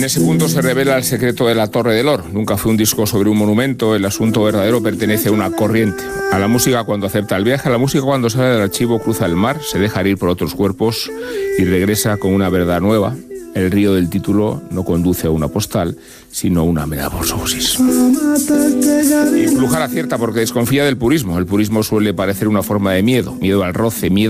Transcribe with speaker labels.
Speaker 1: ese punto se revela el secreto de la Torre del Oro. Nunca fue un disco sobre un monumento, el asunto verdadero pertenece a una corriente. A la música cuando acepta el viaje, a la música cuando sale del archivo, cruza el mar, se deja ir por otros cuerpos y regresa con una verdad nueva. El río del título no conduce a una postal, sino a una metamorfosis. Y Plujar acierta porque desconfía del purismo. El purismo suele parecer una forma de miedo al roce, miedo